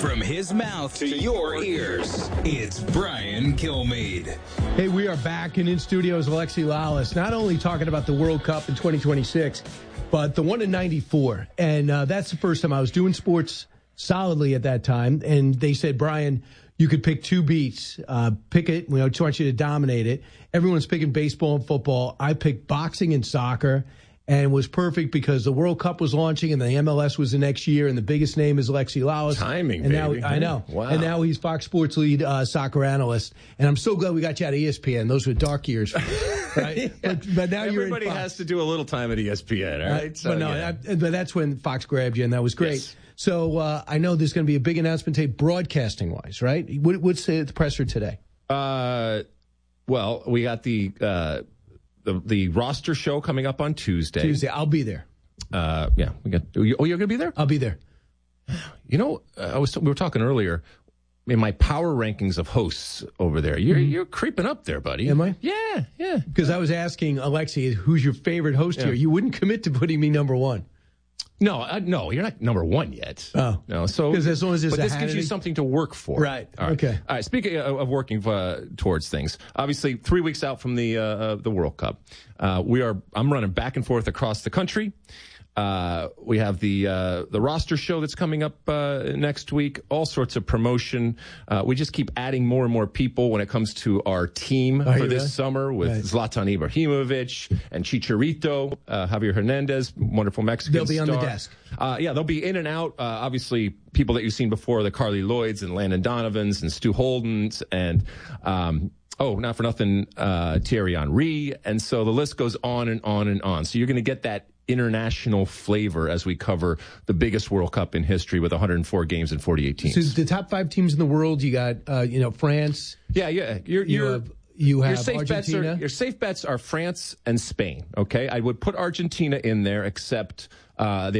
From his mouth to your ears, it's Brian Kilmeade. Hey, we are back and in studio is Alexi Lalas, not only talking about the World Cup in 2026, but the one in 94. And that's the first time I was doing sports solidly at that time. And they said, Brian, you could pick two beats. Pick it. We just want you to dominate it. Everyone's picking baseball and football. I picked boxing and soccer. And it was perfect because the World Cup was launching and the MLS was the next year, and the biggest name is Alexi Lalas. Timing, and baby. Now, I know. Wow. And now he's Fox Sports lead soccer analyst. And I'm so glad we got you out of ESPN. Those were dark years, right? Yeah. But now everybody you're in Fox. has to do a little time at ESPN, all right? So, but that's when Fox grabbed you, and that was great. Yes. So I know there's going to be a big announcement today, broadcasting-wise, right? What's the presser today? Well, we got the roster show coming up on Tuesday. I'll be there. Yeah, we got. Oh, you're going to be there? I'll be there. You know, we were talking earlier. In my power rankings of hosts over there, you're creeping up there, buddy. Am I? Yeah. Because I was asking Alexi, who's your favorite host here? You wouldn't commit to putting me number one. No, you're not number one yet. Oh, no. So because as long as there's this gives you something to work for, right? All right. Okay. All right. Speaking of working towards things, obviously 3 weeks out from the World Cup, I'm running back and forth across the country. We have the roster show that's coming up next week. All sorts of promotion. We just keep adding more and more people when it comes to our team for this summer with Zlatan Ibrahimovic and Chicharito, Javier Hernandez, wonderful Mexican star. They'll be on the desk. They'll be in and out. Obviously, people that you've seen before, the Carly Lloyds and Landon Donovans and Stu Holdens and not for nothing, Thierry Henry. And so the list goes on and on and on. So you're going to get that international flavor as we cover the biggest World Cup in history with 104 games and 48 teams. So the top 5 teams in the world, you got, France. Yeah. You have Argentina. Your safe bets are France and Spain. Okay. I would put Argentina in there, except, they